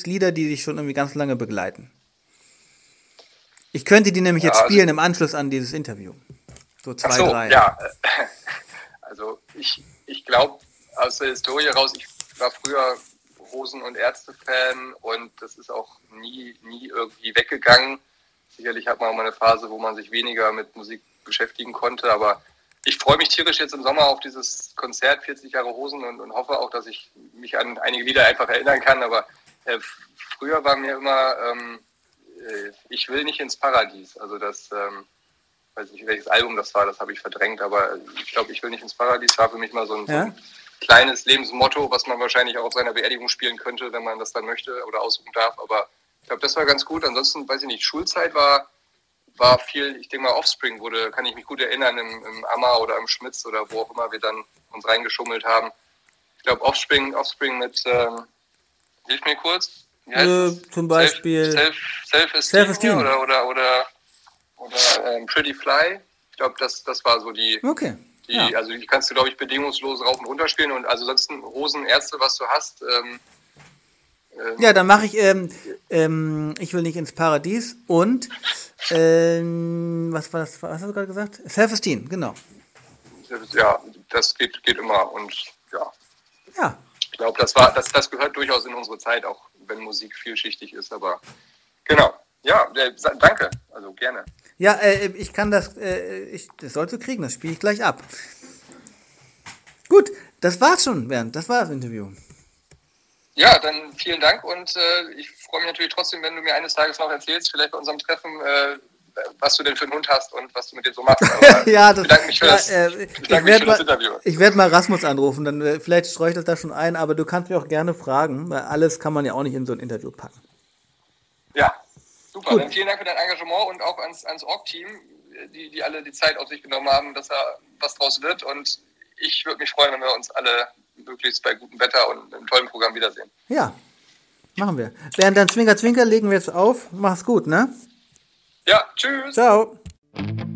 gibt's Lieder, die dich schon irgendwie ganz lange begleiten? Ich könnte die nämlich jetzt spielen im Anschluss an dieses Interview. So 2, 3. Ja. Also ich glaube, aus der Historie raus, ich war früher Hosen- und Ärzte-Fan und das ist auch nie irgendwie weggegangen. Sicherlich hat man auch mal eine Phase, wo man sich weniger mit Musik beschäftigen konnte, aber ich freue mich tierisch jetzt im Sommer auf dieses Konzert, 40 Jahre Hosen und hoffe auch, dass ich mich an einige Lieder einfach erinnern kann, aber früher war mir immer, ich will nicht ins Paradies, also das, weiß nicht, welches Album das war, das habe ich verdrängt, aber ich glaube, ich will nicht ins Paradies, war für mich mal so ein kleines Lebensmotto, was man wahrscheinlich auch auf seiner Beerdigung spielen könnte, wenn man das dann möchte oder aussuchen darf, aber ich glaube, das war ganz gut. Ansonsten, weiß ich nicht, Schulzeit war viel, ich denke mal, Offspring kann ich mich gut erinnern, im Amma oder im Schmitz oder wo auch immer wir dann uns reingeschummelt haben. Ich glaube, Offspring mit, hilf mir kurz, wie heißt das? Zum Beispiel Self-Esteem oder Pretty Fly. Ich glaube, das war so die... Okay. Also die kannst du, glaube ich, bedingungslos rauf und runter spielen und also ansonsten Hosen, Ärzte, was du hast. Ja, dann mache ich Ich will nicht ins Paradies und was war das? Was hast du gerade gesagt? Self-Esteem, genau. Ja, das geht immer und ja. Ja. Ich glaube, das gehört durchaus in unsere Zeit, auch wenn Musik vielschichtig ist, aber genau. Ja, danke, also gerne. Ja, ich kann das sollst du kriegen, das spiele ich gleich ab. Gut, das war's schon, Bernd, das war das Interview. Ja, dann vielen Dank und ich freue mich natürlich trotzdem, wenn du mir eines Tages noch erzählst, vielleicht bei unserem Treffen, was du denn für einen Hund hast und was du mit dem so machst. Aber ja, ich bedanke mich für das Interview. Ich werde mal Rasmus anrufen, dann vielleicht streue ich das da schon ein, aber du kannst mich auch gerne fragen, weil alles kann man ja auch nicht in so ein Interview packen. Ja, super. Gut. Dann vielen Dank für dein Engagement und auch ans Org-Team, die alle die Zeit auf sich genommen haben, dass da was draus wird und ich würde mich freuen, wenn wir uns alle möglichst bei gutem Wetter und einem tollen Programm wiedersehen. Ja, machen wir. Während dann Zwinker, Zwinker legen wir jetzt auf. Mach's gut, ne? Ja, tschüss. Ciao.